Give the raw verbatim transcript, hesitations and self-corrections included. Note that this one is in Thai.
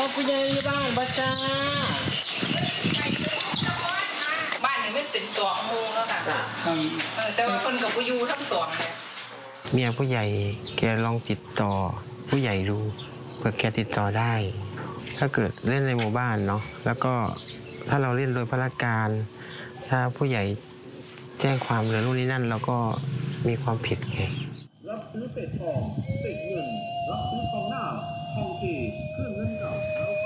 ผู้ใหญ่บ้านบ้าจ้าบ้านนี้มันเป็นสองมุงแล้วค่ะแต่ว่าคนกับผู้อยู่ทั้งสองเลยเมียผู้ใหญ่แกลองติดต่อผู้ใหญ่ดูเผื่อแกติดต่อได้ถ้าเกิดเล่นในหมู่บ้านเนาะแล้วก็ถ้าเราเล่นโดยพละการถ้าผู้ใหญ่แจ้งความหรือนู่นนี่นั่นเราก็มีความผิดไงรับซื้อเป็ดทองเป็ดเงินรับซื้อทองหน้าทองเกเครื่องเงินเก่า